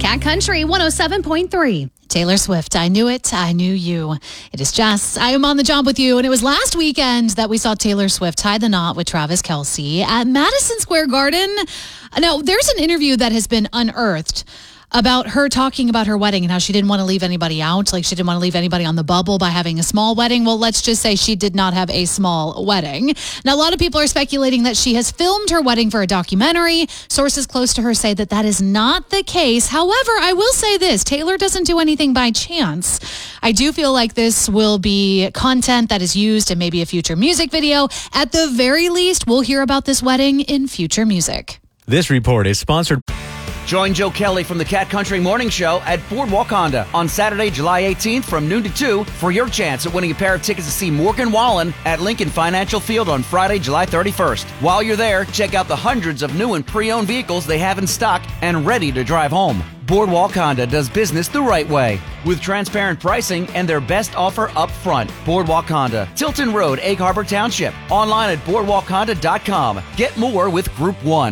Cat Country 107.3. Taylor Swift, I knew it, I knew you. It is Jess. I am on the job with you, and it was last weekend that we saw Taylor Swift tie the knot with Travis Kelce at Madison Square Garden. Now, there's an interview that has been unearthed about her talking about her wedding and how she didn't want to leave anybody out, like she didn't want to leave anybody on the bubble by having a small wedding. Well, let's just say she did not have a small wedding. Now, a lot of people are speculating that she has filmed her wedding for a documentary. Sources close to her say that that is not the case. However, I will say this, Taylor doesn't do anything by chance. I do feel like this will be content that is used in maybe a future music video. At the very least, we'll hear about this wedding in future music. This report is sponsored. Join Joe Kelly from the Cat Country Morning Show at Boardwalk Honda on Saturday, July 18th from noon to 2 for your chance at winning a pair of tickets to see Morgan Wallen at Lincoln Financial Field on Friday, July 31st. While you're there, check out the hundreds of new and pre-owned vehicles they have in stock and ready to drive home. Boardwalk Honda does business the right way with transparent pricing and their best offer up front. Boardwalk Honda, Tilton Road, Egg Harbor Township. Online at boardwalkhonda.com. Get more with Group 1.